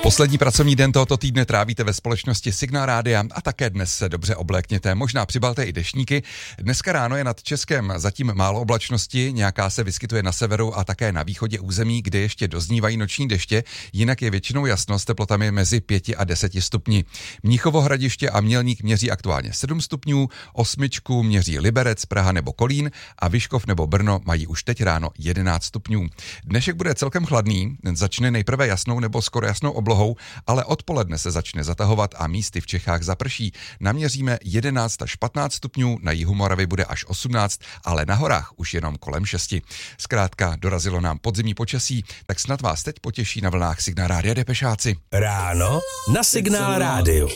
Poslední pracovní den tohoto týdne trávíte ve společnosti Signál Rádia a také dnes se dobře oblékněte. Možná přibalte i deštníky. Dneska ráno je nad Českem zatím málo oblačnosti, nějaká se vyskytuje na severu a také na východě území, kde ještě doznívají noční deště, jinak je většinou jasno s teplotami mezi 5 a 10 stupni. Mnichovo Hradiště a Mělník měří aktuálně 7 stupňů, 8 měří Liberec, Praha nebo Kolín a Vyškov nebo Brno mají už teď ráno 11 stupňů. Dnešek bude celkem chladný, začne nejprve jasnou nebo skoro jasnou oblohou, ale odpoledne se začne zatahovat a místy v Čechách zaprší. Naměříme 11 až 15 stupňů, na jihu Moravy bude až 18, ale na horách už jenom kolem 6. Zkrátka dorazilo nám podzimní počasí, tak snad vás teď potěší na vlnách Signál Rádia Depešáci. Ráno na Signál Rádiu.